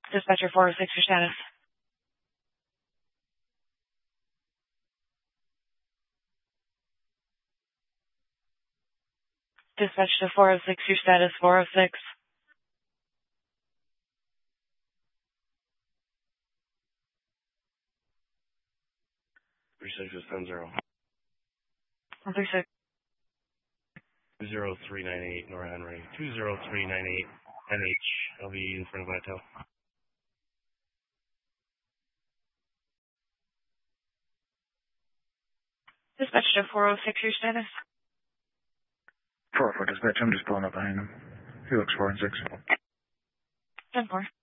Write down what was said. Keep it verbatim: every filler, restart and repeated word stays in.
Dispatcher four oh six, your status. Dispatch to four oh six, your status four oh six. three six is ten zero. one three six. two zero three nine eight, Nora Henry. two zero three nine eight, N H. I'll be in front of my tail. Dispatch to four oh six, your status. four oh four dispatch, I'm just pulling up behind him. He looks four and six. ten four.